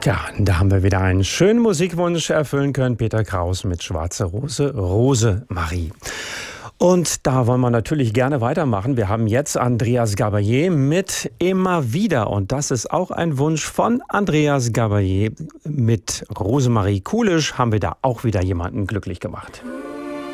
Ja, da haben wir wieder einen schönen Musikwunsch erfüllen können. Peter Kraus mit Schwarze Rose, Rosemarie. Und da wollen wir natürlich gerne weitermachen. Wir haben jetzt Andreas Gabayé mit Immer wieder. Und das ist auch ein Wunsch von Andreas Gabayé. Mit Rosemarie Kulisch haben wir da auch wieder jemanden glücklich gemacht.